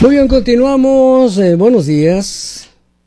Muy bien, continuamos. Buenos días.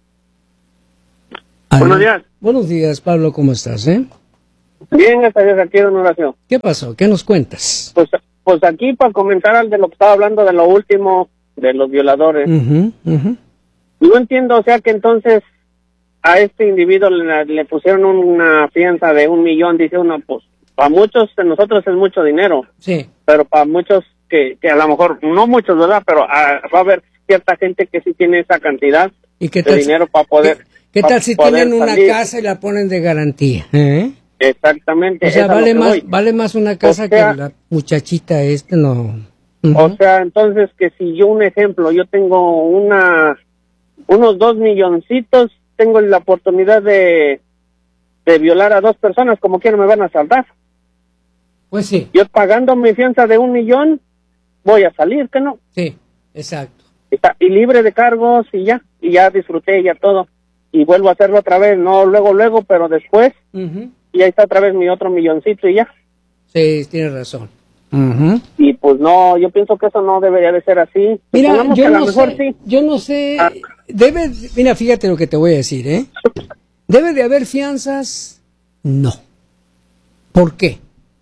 Buenos días. Buenos días, Pablo, ¿cómo estás, Bien, gracias a Dios, aquí en oración. ¿Qué pasó? ¿Qué nos cuentas? Pues aquí para comentar de lo que estaba hablando de lo último, de los violadores. No entiendo, o sea que entonces a este individuo le pusieron una fianza de 1 millón, dice uno, pues para muchos de nosotros es mucho dinero. Sí. Pero para muchos que a lo mejor, no muchos, ¿verdad? Pero va a haber cierta gente que sí tiene esa cantidad ¿Y qué de tal, dinero para poder... ¿Qué tal si tienen una salir? casa y la ponen de garantía? Exactamente. O sea, vale más una casa, o sea, que la muchachita no. O sea, entonces que si yo, un ejemplo, yo tengo unos 2 milloncitos, tengo la oportunidad de violar a 2 personas, como quiera me van a saltar. Pues sí. Yo pagando mi fianza de 1 millón, voy a salir, ¿que no? Sí, exacto. Y libre de cargos y ya disfruté ya todo. Y vuelvo a hacerlo otra vez, no luego, pero después, y ahí está otra vez mi otro milloncito y ya. Sí, tienes razón. Y pues no, yo pienso que eso no debería de ser así. Mira, Yo no sé, mira, fíjate lo que te voy a decir, ¿Debe de haber fianzas? No. ¿Por qué?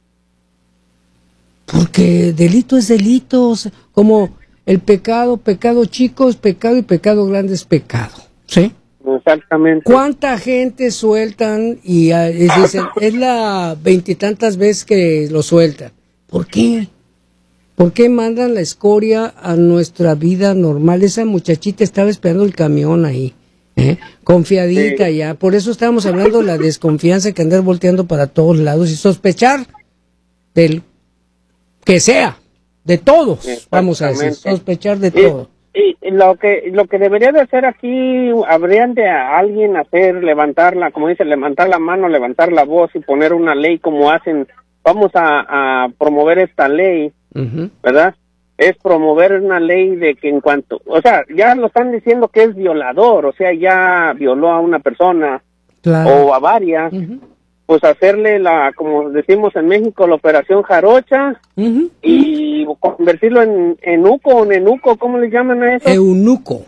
Porque delito es delito, como el pecado chico es pecado y pecado grande es pecado, ¿sí? Exactamente. ¿Cuánta gente sueltan y dicen, es la 20 y tantas veces que lo sueltan? ¿Por qué? ¿Por qué mandan la escoria a nuestra vida normal? Esa muchachita estaba esperando el camión ahí, confiadita ya. Por eso estábamos hablando de la desconfianza, que andar volteando para todos lados y sospechar del que sea, de todos, vamos a decir, sospechar de todo. Y lo que debería de hacer aquí, habrían de a alguien levantar la mano, levantar la voz y poner una ley como hacen. Vamos a promover esta ley, ¿verdad? Es promover una ley de que o sea, ya lo están diciendo que es violador, o sea, ya violó a una persona, claro, o a varias, pues hacerle como decimos en México, la operación jarocha, y convertirlo en eunuco, ¿cómo le llaman a eso? Eunuco,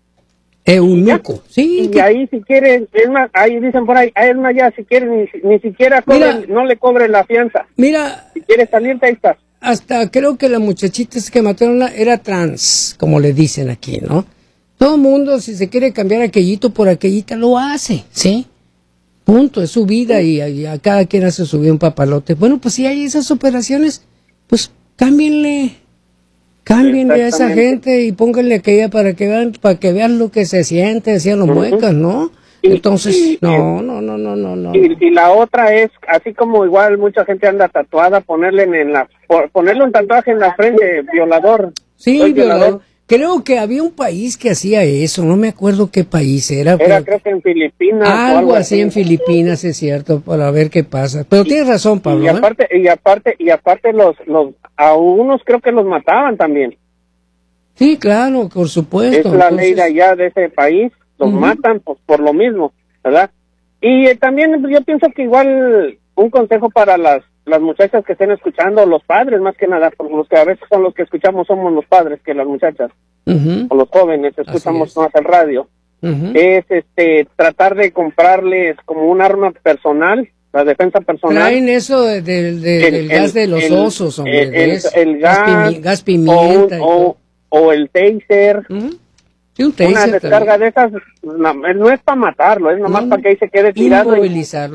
sí. Y ahí si quieren, es más, ahí dicen por ahí, es más, ya si quieren, ni siquiera no le cobren la fianza. Mira, si quieres salirte, ahí estás. Hasta creo que la muchachita que mataron era trans, como le dicen aquí, ¿no? Todo el mundo, si se quiere cambiar aquellito por aquellita, lo hace, ¿sí? Punto, es su vida y a cada quien hace su vida un papalote. Bueno, pues si hay esas operaciones, pues cámbienle a esa gente y pónganle aquella para que vean lo que se siente, decían los muecas, ¿no? Entonces, no. Y la otra es, así como igual mucha gente anda tatuada, ponerle un tatuaje en la frente, violador. Sí, violador. Creo que había un país que hacía eso, no me acuerdo qué país era. Creo que en Filipinas. Algo así en Filipinas, es cierto, para ver qué pasa. Pero tienes razón, Pablo. Y aparte a unos creo que los mataban también. Sí, claro, por supuesto. Es la ley de allá, de ese país, los matan pues, por lo mismo, ¿verdad? Y también yo pienso que igual un consejo para las muchachas que estén escuchando, los padres más que nada, porque los que a veces son los que escuchamos somos los padres que las muchachas, o los jóvenes escuchamos más el radio, es tratar de comprarles como un arma personal, la defensa personal. Traen eso del gas de los osos, hombre, el gas pimienta o el taser. Sí, un taser, una descarga también de esas no es para matarlo, es nomás para que ahí se quede tirado. Inmovilizarlo.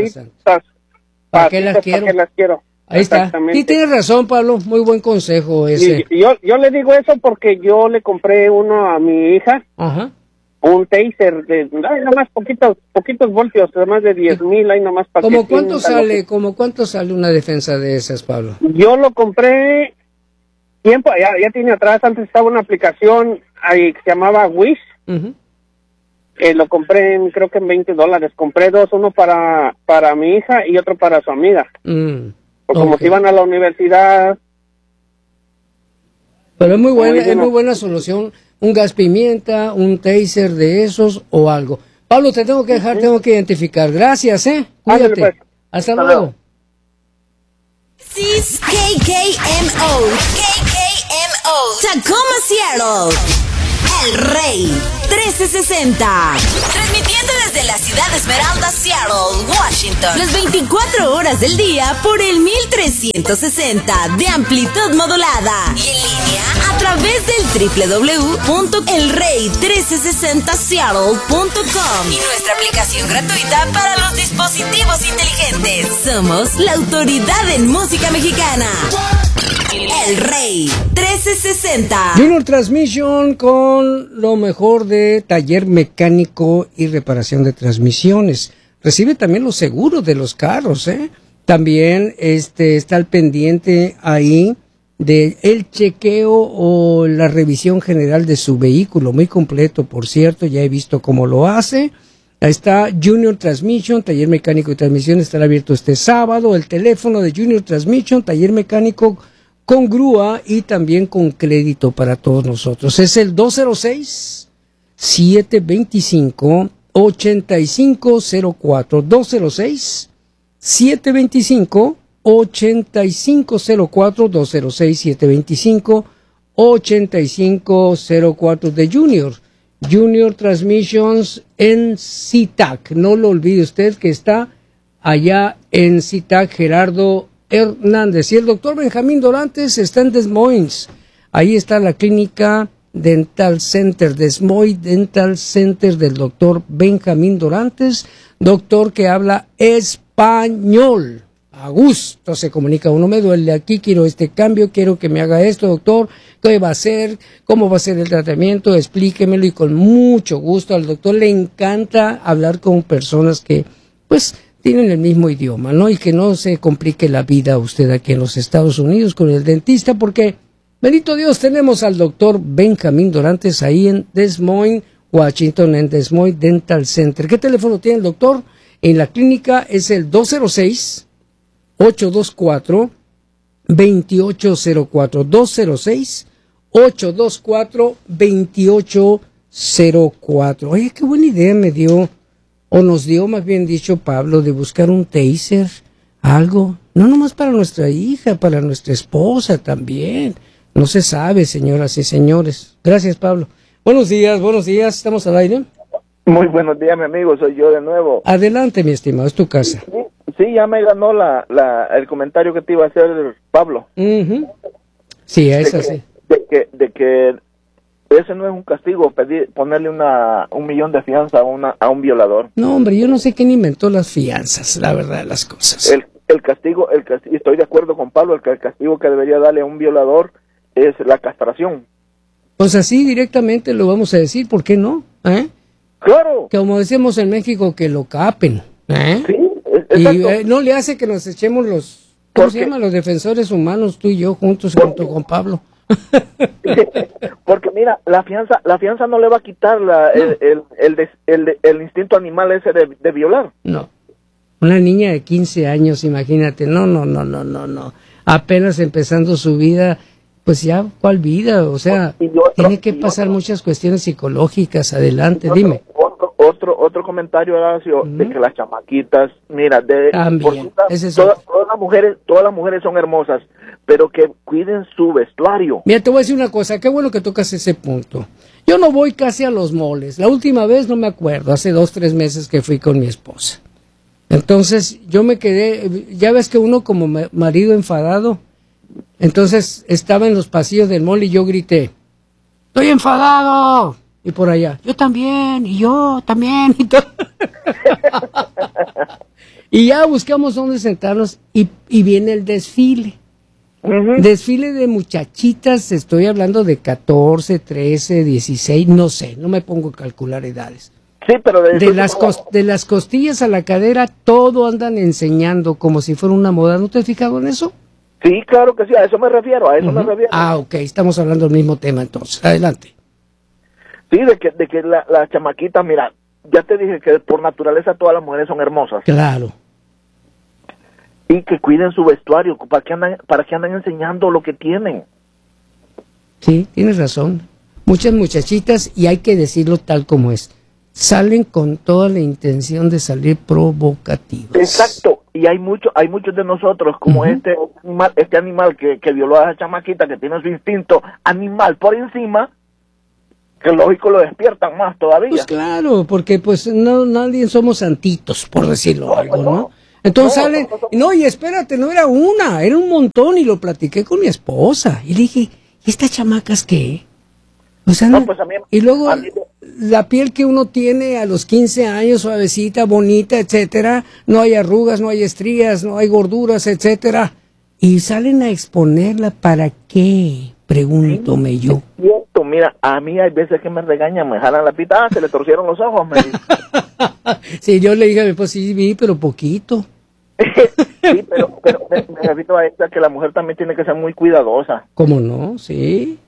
¿Para qué las quiero? Ahí está. Sí, tienes razón, Pablo. Muy buen consejo ese. Yo le digo eso porque yo le compré uno a mi hija. Un taser de nomás poquitos voltios, más de 10,000, ahí nomás para ¿Cómo cuánto sale una defensa de esas, Pablo? Yo lo compré tiempo, ya tiene atrás, antes estaba una aplicación ahí que se llamaba Wish. Lo compré creo que en $20. Compré 2, uno para mi hija y otro para su amiga. Como si iban a la universidad. Pero es muy buena solución. Un gas pimienta, un taser de esos o algo. Pablo, te tengo que dejar, tengo que identificar. Gracias, Cuídate. Pues. Hasta luego. KKMO. Tacoma, Seattle. El Rey 1360. Transmitiendo desde la ciudad de Esmeralda, Seattle, Washington. Las 24 horas del día por el 1360 de amplitud modulada. Y en línea a través del www.elrey1360seattle.com. Y nuestra aplicación gratuita para los dispositivos inteligentes. Somos la autoridad en música mexicana. El Rey 1360. Junior Transmission con lo mejor de taller mecánico y reparación de transmisiones. Recibe también los seguros de los carros, ¿eh? También está al pendiente ahí de el chequeo o la revisión general de su vehículo, muy completo, por cierto, ya he visto cómo lo hace. Ahí está Junior Transmission, taller mecánico y transmisión, estará abierto este sábado. El teléfono de Junior Transmission, taller mecánico con grúa y también con crédito para todos nosotros. Es el 206-725-8504. 206-725-8504. 206-725-8504 de Junior Transmissions en SeaTac. No lo olvide usted que está allá en SeaTac Gerardo Hernández. Y el doctor Benjamín Dorantes está en Des Moines. Ahí está la clínica Dental Center, Des Moines Dental Center del doctor Benjamín Dorantes, doctor que habla español. A gusto se comunica uno, me duele aquí, quiero este cambio, quiero que me haga esto, doctor, ¿qué va a hacer? ¿Cómo va a ser el tratamiento? Explíquemelo, y con mucho gusto. Al doctor le encanta hablar con personas que, pues, tienen el mismo idioma, ¿no? Y que no se complique la vida a usted aquí en los Estados Unidos con el dentista, porque, bendito Dios, tenemos al doctor Benjamín Dorantes ahí en Des Moines, Washington, en Des Moines Dental Center. ¿Qué teléfono tiene el doctor? En la clínica es el 206-824-2804. 206-824-2804. Oye, qué buena idea me dio, o nos dio más bien dicho Pablo, de buscar un taser, algo, no nomás para nuestra hija, para nuestra esposa también. No se sabe, señoras y señores. Gracias, Pablo. Buenos días, ¿estamos al aire? Muy buenos días, mi amigo, soy yo de nuevo. Adelante, mi estimado, es tu casa. Sí, ya me ganó el comentario que te iba a hacer Pablo. Uh-huh. Sí, es así. De que ese no es un castigo, ponerle $1 millón de fianza a un violador. No, hombre, yo no sé quién inventó las fianzas, la verdad de las cosas. El castigo, estoy de acuerdo con Pablo, el castigo que debería darle a un violador es la castración. Pues así directamente lo vamos a decir, ¿por qué no? Claro. Que como decimos en México, que lo capen. Sí, exacto. Y no le hace que nos echemos ¿cómo se llama? Los defensores humanos, tú y yo juntos, junto con Pablo. Porque mira, la fianza no le va a quitar el instinto animal ese de violar. No. Una niña de 15 años, imagínate. No. Apenas empezando su vida, pues ya, ¿cuál vida? O sea, tiene que pasar muchas cuestiones psicológicas. Adelante, dime. Otro comentario, Horacio, de que las chamaquitas, mira, también, todas las mujeres son hermosas, pero que cuiden su vestuario. Mira, te voy a decir una cosa, qué bueno que tocas ese punto. Yo no voy casi a los moles. La última vez no me acuerdo, hace 2-3 meses que fui con mi esposa. Entonces yo me quedé, ya ves que uno como marido enfadado, entonces estaba en los pasillos del mall y yo grité, ¡estoy enfadado! Y por allá, yo también, y yo también, y todo. Y ya buscamos dónde sentarnos y viene el desfile. Uh-huh. Desfile de muchachitas, estoy hablando de 14, 13, 16, no sé, no me pongo a calcular edades. Sí, pero de las costillas a la cadera, todo andan enseñando como si fuera una moda. ¿No te has fijado en eso? Sí, claro que sí, a eso me refiero, me refiero. Ah, ok, estamos hablando del mismo tema entonces. Adelante. Sí, de que la chamaquita, mira, ya te dije que por naturaleza todas las mujeres son hermosas. Claro. Y que cuiden su vestuario, para que andan enseñando lo que tienen. Sí, tienes razón. Muchas muchachitas, y hay que decirlo tal como es, salen con toda la intención de salir provocativas. Exacto, y hay muchos de nosotros como este animal que violó a esa chamaquita, que tiene su instinto animal por encima, que lógico lo despiertan más todavía. Pues claro, porque pues nadie somos santitos, por decirlo algo, ¿no? Entonces salen, no, y espérate, no era una, era un montón, y lo platiqué con mi esposa, y le dije, ¿y estas chamacas qué? O sea, no, pues y luego la piel que uno tiene a los 15 años, suavecita, bonita, etcétera, no hay arrugas, no hay estrías, no hay gorduras, etcétera, y salen a exponerla, ¿para qué? Pregúntome yo. Cierto, mira, a mí hay veces que me regañan, me jalan la pita, se le torcieron los ojos, me dicen. Sí, yo le dije a mi esposa, sí, vi, pero poquito. Sí, pero me repito a esta que la mujer también tiene que ser muy cuidadosa. ¿Cómo no? Sí.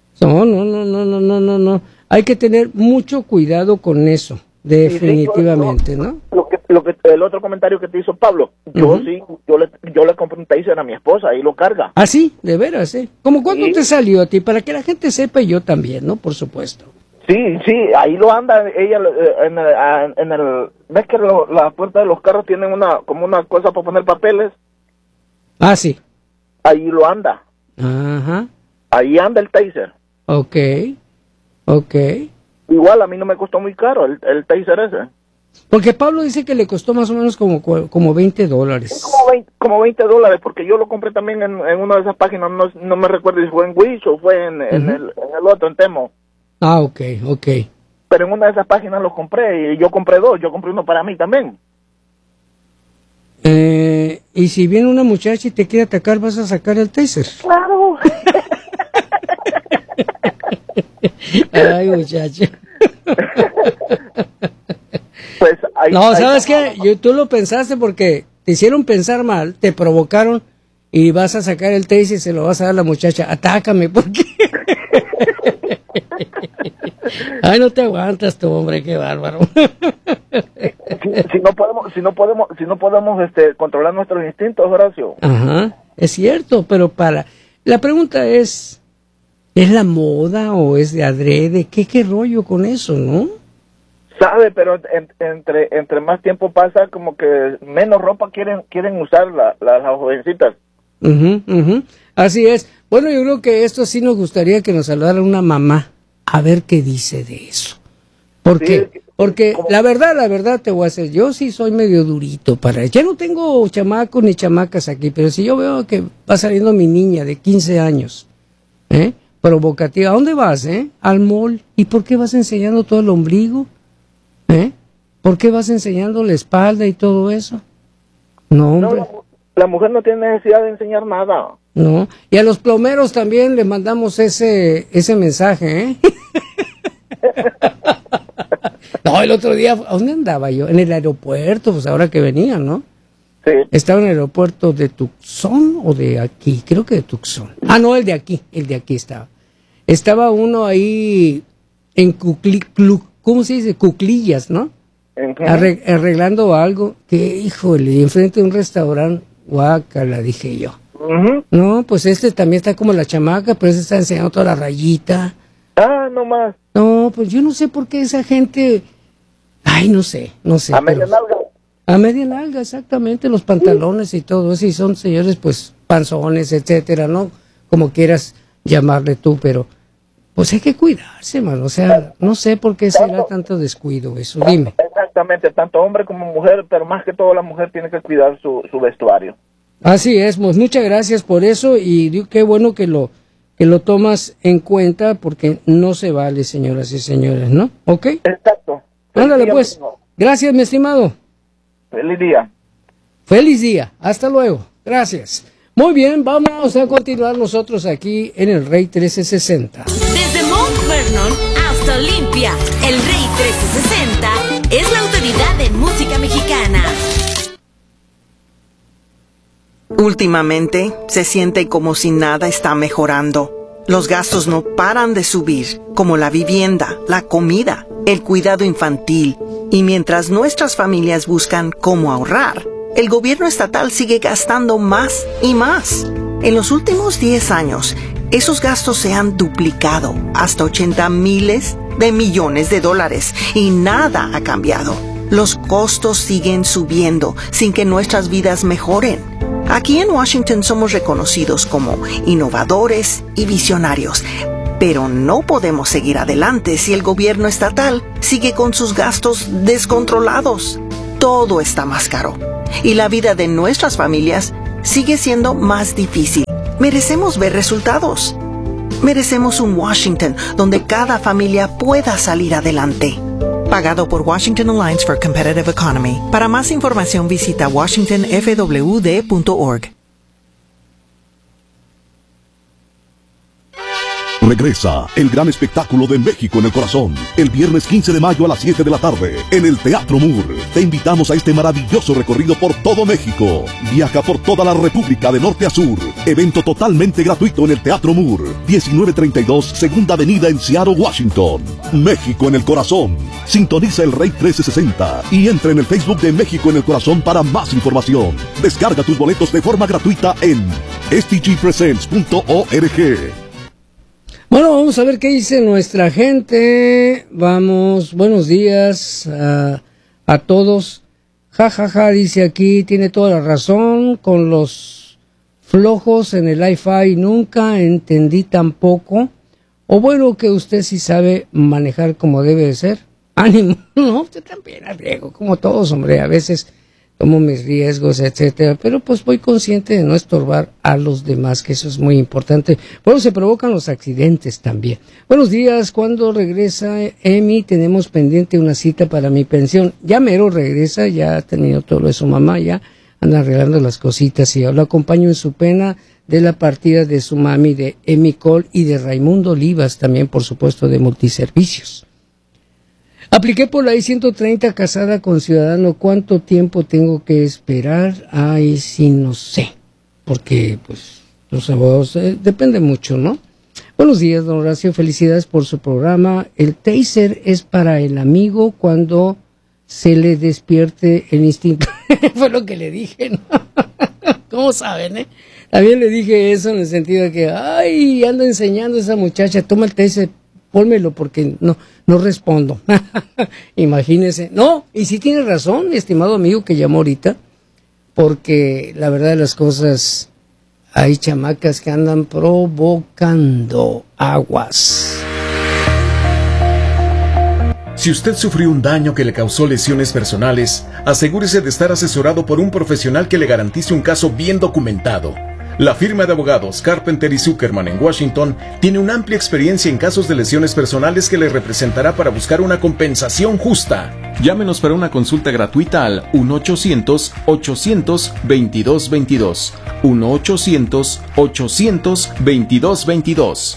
No. Hay que tener mucho cuidado con eso, definitivamente, ¿no? El otro comentario que te hizo Pablo, yo le compré un taser a mi esposa y lo carga. Ah, sí, de veras, ¿eh? ¿Cómo cuánto te salió a ti? Para que la gente sepa, y yo también, ¿no? Por supuesto. Sí, ahí lo anda ella en el ¿ves que la puerta de los carros tienen como una cosa para poner papeles? Ah, sí. Ahí lo anda. Ajá. Ahí anda el taser. Ok. Igual a mí no me costó muy caro el taser ese. Porque Pablo dice que le costó más o menos como $20. Como $20, porque yo lo compré también en una de esas páginas, no me recuerdo si fue en Wish o fue en el otro, en Temo. Ah, ok. Pero en una de esas páginas lo compré y yo compré dos, yo compré uno para mí también. Y si viene una muchacha y te quiere atacar, ¿vas a sacar el taser? Claro. Ay, muchacha. Pues no, ¿sabes qué? Tú lo pensaste porque te hicieron pensar mal, te provocaron y vas a sacar el taser y se lo vas a dar a la muchacha. Atácame, ¿por qué? Ay, no te aguantas tú, hombre, qué bárbaro. Si no podemos controlar nuestros instintos, Horacio. Ajá, es cierto, pero la pregunta es la moda o es de adrede? ¿Qué rollo con eso, no? Sabe, pero entre más tiempo pasa, como que menos ropa quieren usar las jovencitas. Así es. Bueno, yo creo que esto sí nos gustaría que nos saludara una mamá, a ver qué dice de eso. Porque la verdad te voy a hacer, yo sí soy medio durito ya no tengo chamacos ni chamacas aquí, pero si yo veo que va saliendo mi niña de 15 años, provocativa, ¿a dónde vas, al mall? ¿Y por qué vas enseñando todo el ombligo? ¿Por qué vas enseñando la espalda y todo eso? No, hombre. No, la mujer no tiene necesidad de enseñar nada. No, y a los plomeros también les mandamos ese mensaje, No, el otro día, ¿a dónde andaba yo? En el aeropuerto, pues ahora que venía, ¿no? Sí. Estaba en el aeropuerto de Tucson o de aquí, creo que de Tucson. Ah, no, el de aquí estaba. Estaba uno ahí en ¿cómo se dice? Cuclillas, ¿no? Arreglando algo, que híjole, enfrente de un restaurante, guácala, dije yo. No, pues también está como la chamaca, pero está enseñando toda la rayita. Ah, no más. No, pues yo no sé por qué esa gente, no sé. A media nalga. A media nalga, exactamente, los pantalones y todo eso, y son señores, pues, panzones, etcétera, ¿no? Como quieras llamarle tú, pero pues hay que cuidarse, mano, o sea, no sé por qué será tanto descuido eso, dime. Exactamente, tanto hombre como mujer, pero más que todo la mujer tiene que cuidar su vestuario. Así es, pues muchas gracias por eso y qué bueno que lo tomas en cuenta porque no se vale, señoras y señores, ¿no? ¿Ok? Exacto. Ándale pues, gracias mi estimado. Feliz día. Feliz día, hasta luego, gracias. Muy bien, vamos a continuar nosotros aquí en el Rey 1360. Desde Mount Vernon hasta Olimpia, el Rey 1360 es la autoridad en música mexicana. Últimamente se siente como si nada está mejorando. Los gastos no paran de subir, como la vivienda, la comida, el cuidado infantil. Y mientras nuestras familias buscan cómo ahorrar, el gobierno estatal sigue gastando más y más. En los últimos 10 años, esos gastos se han duplicado hasta 80 miles de millones de dólares y nada ha cambiado. Los costos siguen subiendo sin que nuestras vidas mejoren. Aquí en Washington somos reconocidos como innovadores y visionarios, pero no podemos seguir adelante si el gobierno estatal sigue con sus gastos descontrolados. Todo está más caro y la vida de nuestras familias sigue siendo más difícil. Merecemos ver resultados. Merecemos un Washington donde cada familia pueda salir adelante. Pagado por Washington Alliance for Competitive Economy. Para más información visita washingtonfwd.org. Regresa el gran espectáculo de México en el Corazón, el viernes 15 de mayo a las 7 de la tarde, en el Teatro Moore. Te invitamos a este maravilloso recorrido por todo México. Viaja por toda la República de norte a sur. Evento totalmente gratuito en el Teatro Moore, 1932 Segunda Avenida en Seattle, Washington. México en el Corazón. Sintoniza el Rey 1360 y entra en el Facebook de México en el Corazón para más información. Descarga tus boletos de forma gratuita en stgpresents.org. Bueno, vamos a ver qué dice nuestra gente. Vamos, buenos días a todos. Dice aquí, tiene toda la razón. Con los flojos en el Wi-Fi nunca entendí tampoco. O bueno, que usted sí sabe manejar como debe de ser. Ánimo. No, usted también, riego, como todos, hombre. A veces tomo mis riesgos, etcétera, pero pues voy consciente de no estorbar a los demás, que eso es muy importante. Bueno, se provocan los accidentes también. Buenos días, ¿cuándo regresa Emi? Tenemos pendiente una cita para mi pensión. Ya mero regresa, ya ha tenido todo lo de su mamá, ya anda arreglando las cositas y yo lo acompaño en su pena de la partida de su mami, de Emi Cole y de Raimundo Olivas, también por supuesto de Multiservicios. Apliqué por la I-130 casada con ciudadano. ¿Cuánto tiempo tengo que esperar? Ay, sí, no sé. Porque, pues, los abogados, depende mucho, ¿no? Buenos días, don Horacio. Felicidades por su programa. El taser es para el amigo cuando se le despierte el instinto. Fue lo que le dije, ¿no? ¿Cómo saben, También le dije eso en el sentido de que, ay, ando enseñando a esa muchacha, toma el taser. Pónmelo porque no respondo. Imagínese. No, y sí tiene razón, mi estimado amigo que llamó ahorita, porque la verdad de las cosas, hay chamacas que andan provocando aguas. Si usted sufrió un daño que le causó lesiones personales, asegúrese de estar asesorado por un profesional que le garantice un caso bien documentado. La firma de abogados Carpenter y Zuckerman en Washington tiene una amplia experiencia en casos de lesiones personales que le representará para buscar una compensación justa. Llámenos para una consulta gratuita al 1-800-800-2222. 1-800-800-2222.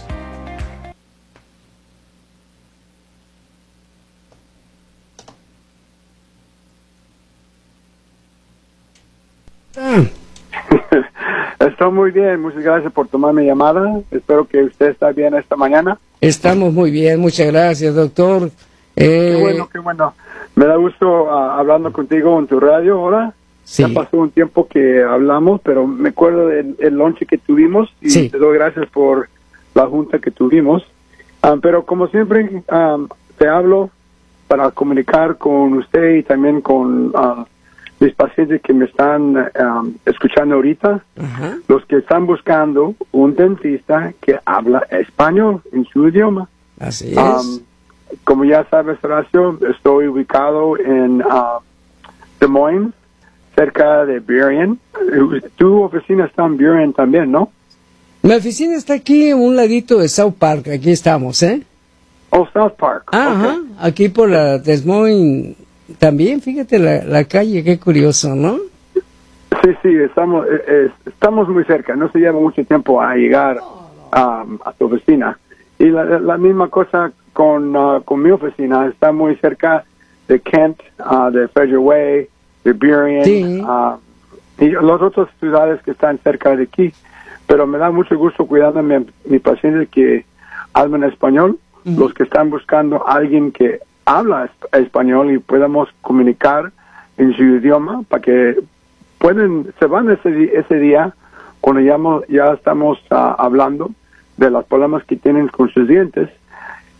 Estoy muy bien, muchas gracias por tomar mi llamada. Espero que usted está bien esta mañana. Estamos muy bien, muchas gracias, doctor. Qué bueno. Me da gusto hablando contigo en tu radio ahora. Sí. Ya pasó un tiempo que hablamos, pero me acuerdo del lunch que tuvimos y sí. Te doy gracias por la junta que tuvimos. Pero como siempre, te hablo para comunicar con usted y también con mis pacientes que me están escuchando ahorita, Ajá. Los que están buscando un dentista que habla español en su idioma. Así es. Como ya sabes, Horacio, estoy ubicado en Des Moines, cerca de Burien. Tu oficina está en Burien también, ¿no? Mi oficina está aquí en un ladito de South Park, aquí estamos, Oh, South Park. Ajá, Okay. aquí por la Des Moines también, fíjate la calle, qué curioso, ¿no? Sí, estamos muy cerca, no se lleva mucho tiempo a llegar a tu oficina. Y la misma cosa con mi oficina, está muy cerca de Kent, de Federal Way, de Burien, Sí. y las otras ciudades que están cerca de aquí. Pero me da mucho gusto cuidando a mi paciente que hablan español, los que están buscando a alguien que habla español y podamos comunicar en su idioma para que se van ese día cuando ya estamos hablando de los problemas que tienen con sus dientes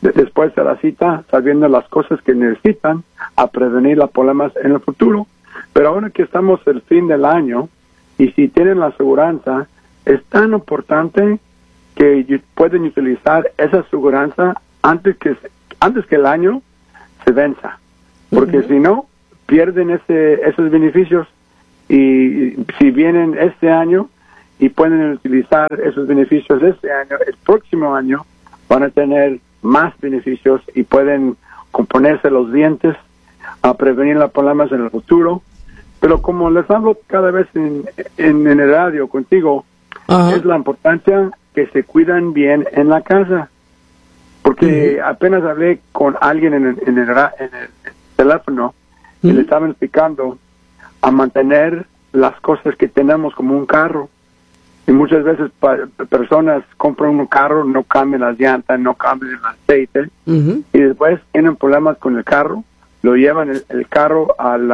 después de la cita, sabiendo las cosas que necesitan a prevenir los problemas en el futuro. Pero ahora que estamos el fin del año, y si tienen la aseguranza, es tan importante que pueden utilizar esa aseguranza antes que el año se venza. Porque si no, pierden esos beneficios, y si vienen este año y pueden utilizar esos beneficios este año, el próximo año van a tener más beneficios y pueden componerse los dientes a prevenir los problemas en el futuro. Pero como les hablo cada vez en el radio contigo, es la importancia que se cuidan bien en la casa. Porque apenas hablé con alguien en el teléfono y le estaban explicando a mantener las cosas que tenemos como un carro. Y muchas veces personas compran un carro, no cambian las llantas, no cambian el aceite, y después tienen problemas con el carro, lo llevan el carro al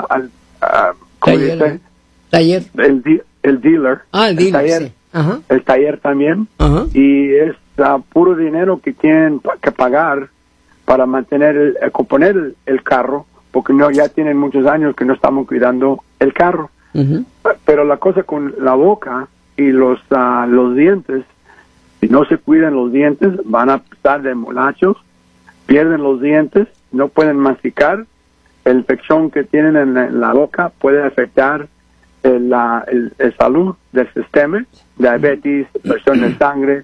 taller. El dealer. El dealer, taller, sí. Ajá. El taller también. Y es puro dinero que tienen que pagar para mantener, componer el carro, porque ya tienen muchos años que no estamos cuidando el carro. Pero la cosa con la boca y los dientes, si no se cuidan los dientes, van a estar de molachos, pierden los dientes, no pueden masticar, la infección que tienen en la boca puede afectar el salud del sistema, diabetes, presión de sangre,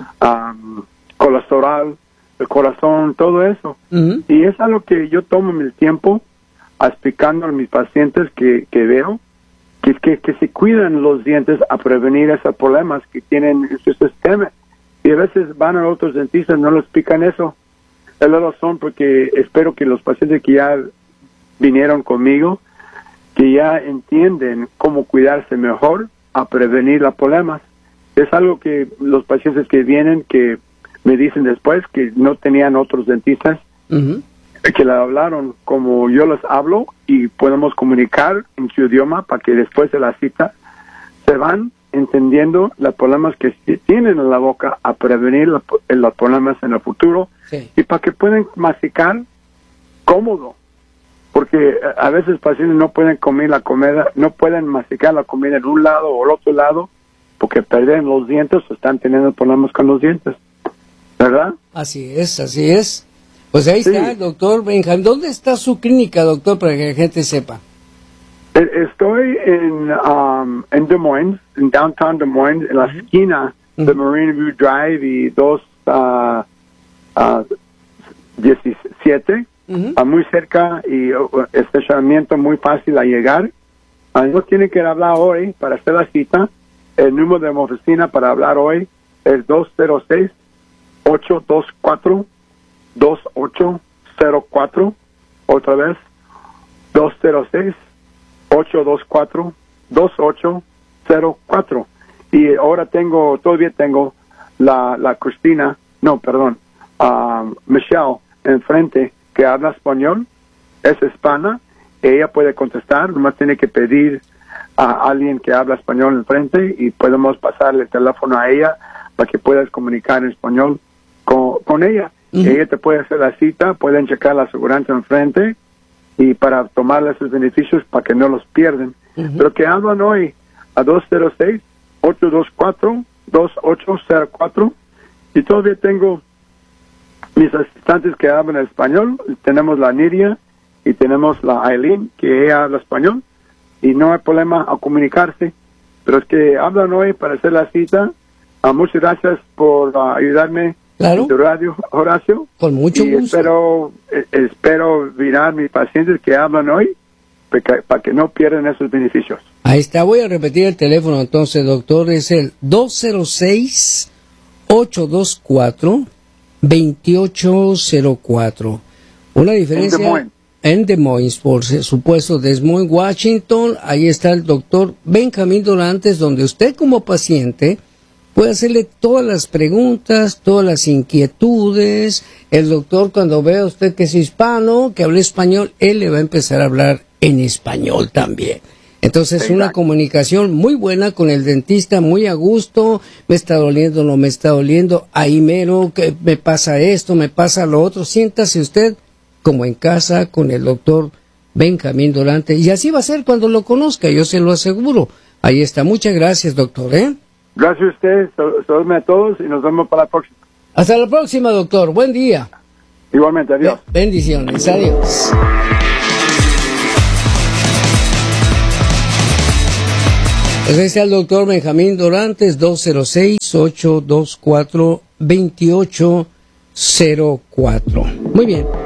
colesterol, el corazón, todo eso. Y es algo que yo tomo mi tiempo explicando a mis pacientes que veo, que se cuidan los dientes a prevenir esos problemas que tienen en su sistema. Y a veces van a otros dentistas, no les explican eso. Es la razón porque espero que los pacientes que ya vinieron conmigo, que ya entienden cómo cuidarse mejor a prevenir los problemas. Es algo que los pacientes que vienen, que me dicen después que no tenían otros dentistas, que le hablaron como yo les hablo, y podemos comunicar en su idioma para que después de la cita se van entendiendo los problemas que tienen en la boca a prevenir los problemas en el futuro, y para que puedan masticar cómodo, porque a veces pacientes no pueden comer la comida, no pueden masticar la comida en un lado o el otro lado porque pierden los dientes o están teniendo problemas con los dientes, ¿verdad? Así es. Pues ahí está, doctor Benjamín. ¿Dónde está su clínica, doctor, para que la gente sepa? Estoy en Des Moines, en downtown Des Moines, en la esquina de Marine View Drive y 217, muy cerca, y estacionamiento muy fácil a llegar. No tienen que hablar hoy para hacer la cita. El número de mi oficina para hablar hoy es 206-824-2804. Otra vez, 206-824-2804. Y ahora todavía tengo la Cristina, Michelle enfrente, que habla español, es hispana, ella puede contestar, nomás tiene que pedir a alguien que habla español enfrente y podemos pasarle el teléfono a ella para que puedas comunicar en español con ella. Ella te puede hacer la cita, pueden checar la aseguranza enfrente y para tomarle sus beneficios para que no los pierden. Pero que hablan hoy a 206-824-2804, y todavía tengo mis asistentes que hablan español. Tenemos la Nidia y tenemos la Aileen, que ella habla español, y no hay problema a comunicarse. Pero es que hablan hoy para hacer la cita. Muchas gracias por ayudarme en tu radio, Horacio. Con mucho gusto. Espero mirar mis pacientes que hablan hoy para que no pierdan esos beneficios. Ahí está, voy a repetir el teléfono entonces, doctor, es el 206-824-2804. Una diferencia en Des Moines, por supuesto, Des Moines, Washington. Ahí está el doctor Benjamín Dorantes, donde usted como paciente puede hacerle todas las preguntas, todas las inquietudes. El doctor, cuando vea a usted que es hispano, que habla español, él le va a empezar a hablar en español también. Entonces, Exacto. una comunicación muy buena con el dentista, muy a gusto, me está doliendo, no me está doliendo, ahí mero, que me pasa esto, me pasa lo otro. Siéntase usted como en casa con el doctor Benjamín Durante, y así va a ser cuando lo conozca, yo se lo aseguro. Ahí está. Muchas gracias, doctor, ¿eh? Gracias a usted, saludos a todos y nos vemos para la próxima. Hasta la próxima, doctor. Buen día. Igualmente, adiós. Bendiciones. Adiós. Pues ahí está el doctor Benjamín Dorantes, 206-824-2804. Muy bien.